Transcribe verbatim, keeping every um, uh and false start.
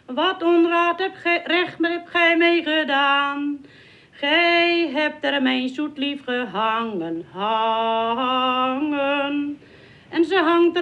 Wat onraad heb gij, recht hebt gij mee gedaan. Gij hebt er mijn zoet lief gehangen, hangen. En ze hangt er